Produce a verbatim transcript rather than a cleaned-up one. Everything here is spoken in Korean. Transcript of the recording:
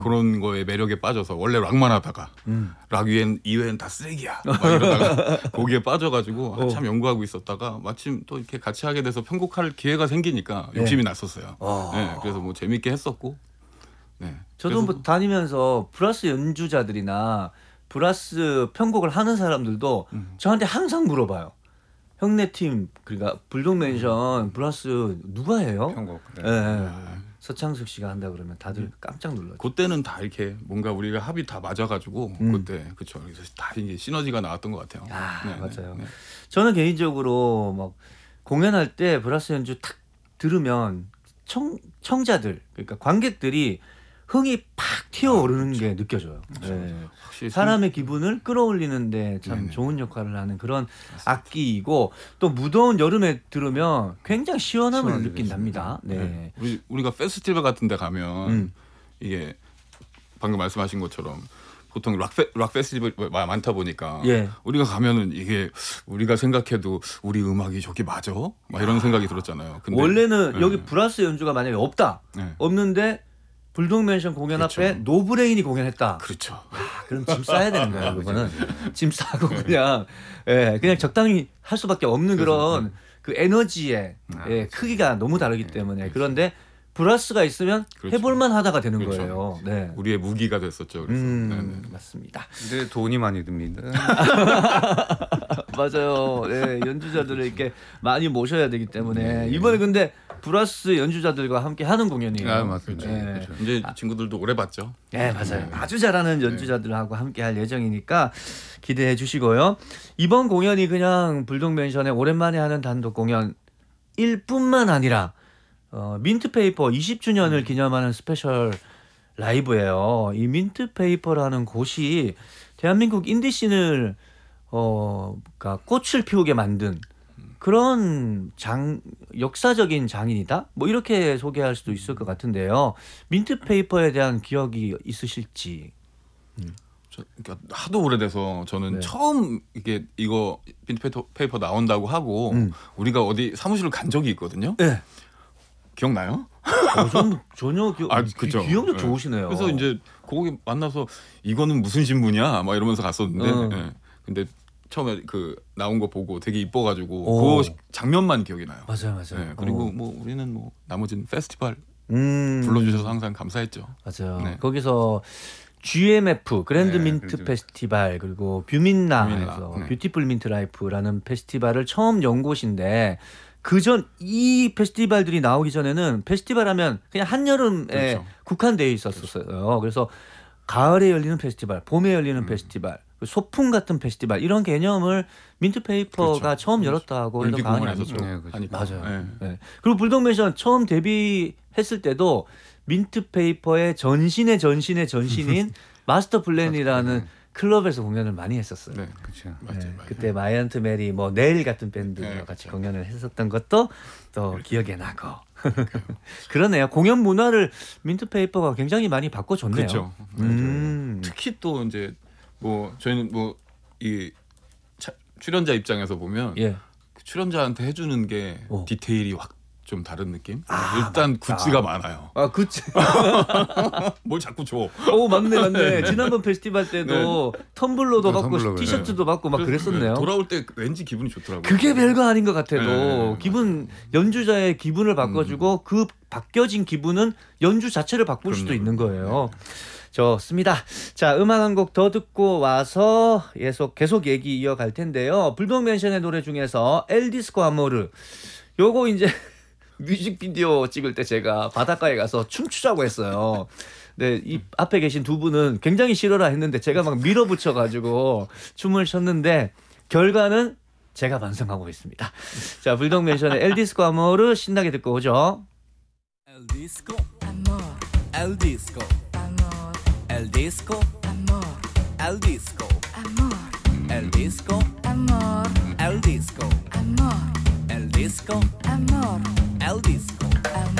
그런 거에 매력에 빠져서 원래 락만 하다가 음. 락 이외엔, 이외엔 다 쓰레기야 막 이러다가 거기에 빠져가지고 한참 연구하고 있었다가 마침 또 이렇게 같이 하게 돼서 편곡할 기회가 생기니까 욕심이 네. 났었어요. 네, 그래서 뭐 재밌게 했었고. 네. 저도 뭐 다니면서 브라스 연주자들이나 브라스 편곡을 하는 사람들도 음. 저한테 항상 물어봐요. 형네 팀 그러니까 불독맨션 음. 브라스 누가 해요? 편곡. 네. 네. 네. 서창석 씨가 한다 그러면 다들 깜짝 놀라죠. 그때는 다 이렇게 뭔가 우리가 합이 다 맞아가지고 음. 그때 그렇죠. 그래서 다 이게 시너지가 나왔던 것 같아요. 아 네, 맞아요. 네, 네. 저는 개인적으로 막 공연할 때 브라스 연주 탁 들으면 청 청자들 그러니까 관객들이 흥이 팍 튀어오르는 아, 그렇죠. 게 느껴져요. 그렇죠. 네. 사람의 기분을 끌어올리는데 참 네네. 좋은 역할을 하는 그런 맞습니다. 악기이고 또 무더운 여름에 들으면 굉장히 시원함을 느낀답니다. 네. 네. 우리 우리가 페스티벌 같은 데 가면 음. 이게 방금 말씀하신 것처럼 보통 락, 페, 락 페스티벌 많다 보니까 예. 우리가 가면은 이게 우리가 생각해도 우리 음악이 저게 맞아? 막 이런 생각이 들었잖아요. 근데 원래는 네. 여기 브라스 연주가 만약에 없다. 네. 없는데 불독맨션 공연 그렇죠. 앞에 노브레인이 공연했다. 그렇죠. 아, 그럼 짐 싸야 되는 거예요, 그거는. 짐 싸고 그냥 예, 그냥 적당히 할 수밖에 없는 그런 그 에너지의 아, 예, 크기가 너무 다르기 때문에 그렇죠. 그런데 브라스가 있으면 그렇죠. 해볼만 하다가 되는 그렇죠. 거예요. 네. 우리의 무기가 됐었죠. 그래서. 음, 맞습니다. 근데 돈이 많이 듭니다. 맞아요. 네, 연주자들을 이렇게 많이 모셔야 되기 때문에 네. 이번에 근데 브라스 연주자들과 함께 하는 공연이에요. 아, 맞습니다. 네. 그렇죠. 이제 친구들도 오래 봤죠. 네, 맞아요. 네. 아주 잘하는 연주자들하고 함께 할 예정이니까 기대해 주시고요. 이번 공연이 그냥 불독맨션의 오랜만에 하는 단독 공연일 뿐만 아니라 어, 민트페이퍼 이십 주년을 기념하는 스페셜 라이브예요. 이 민트페이퍼라는 곳이 대한민국 인디씬을 어, 그러니까 꽃을 피우게 만든 그런 장 역사적인 장인이다. 뭐 이렇게 소개할 수도 있을 것 같은데요. 민트페이퍼에 대한 기억이 있으실지. 음. 저, 그러니까 하도 오래돼서 저는 네. 처음 이게 이거 민트페이퍼 나온다고 하고 음. 우리가 어디 사무실을 간 적이 있거든요. 네. 기억나요? 어, 전 전혀 기억. 아, 그죠. 기억력 네. 좋으시네요. 그래서 이제 거기 만나서 이거는 무슨 신부냐, 막 이러면서 갔었는데, 어. 네. 근데 처음에 그 나온 거 보고 되게 이뻐가지고 그 장면만 기억이 나요. 맞아요, 맞아요. 네. 그리고 어. 뭐 우리는 뭐 나머지는 페스티벌 음. 불러주셔서 항상 감사했죠. 맞아요. 네. 거기서 지엠에프 그랜드 네, 민트 그렇죠. 페스티벌 그리고 뷰민라에서 네. 뷰티풀 민트 라이프라는 페스티벌을 처음 연 곳인데. 그전 이 페스티벌들이 나오기 전에는 페스티벌 하면 그냥 한여름에 그렇죠. 국한되어 있었어요. 그렇죠. 그래서 가을에 열리는 페스티벌, 봄에 열리는 음. 페스티벌, 소풍 같은 페스티벌 이런 개념을 민트페이퍼가 그렇죠. 처음 열었다고 해도 과언이 아니죠. 네, 그렇죠. 맞아요. 네. 네. 그리고 불독맨션 처음 데뷔했을 때도 민트페이퍼의 전신의 전신의 전신인 마스터 플랜이라는 클럽에서 공연을 많이 했었어요. 네, 그렇죠. 맞아요, 네, 맞아요. 그때 마이언트 메리, 뭐 네일 같은 밴드와 네, 같이 그렇죠. 공연을 했었던 것도 또 그렇죠. 기억에 나고. 그러네요. 공연 문화를 민트페이퍼가 굉장히 많이 바꿔줬네요. 그렇죠. 음. 특히 또 이제 뭐 저희는 뭐 이 출연자 입장에서 보면 예. 출연자한테 해주는 게 오. 디테일이 확 좀 다른 느낌? 아, 일단 맞다. 굿즈가 많아요. 아, 굿즈. 뭘 자꾸 줘. 오, 맞네, 맞네. 지난번 페스티벌 때도 네. 텀블러도 네, 받고 텀블러, 티셔츠도 네. 받고 막 그랬었네요. 돌아올 때 왠지 기분이 좋더라고요. 그게 별거 아닌 것 같아도 네, 기분 연주자의 기분을 바꿔주고 음. 그 바뀌어진 기분은 연주 자체를 바꿀 그럼요. 수도 있는 거예요. 네. 좋습니다. 자, 음악 한 곡 더 듣고 와서 계속 계속 얘기 이어갈 텐데요. 불독맨션의 노래 중에서 엘 디스코 아모르 요거 이제 뮤직비디오 찍을 때 제가 바닷가에 가서 춤추자고 했어요. 네, 이 앞에 계신 두 분은 굉장히 싫어라 했는데 제가 막 밀어붙여가지고 춤을 췄는데 결과는 제가 반성하고 있습니다. 자, 불독맨션의 엘 디스코 아모르 신나게 듣고 오죠. 엘 디스코 아모르 엘 디스코 아모르 엘 디스코 아모르 엘 디스코 아모르 엘 디스코 아모르 엘 디스코 아모르 엘 디스코 아모르 엘 디스코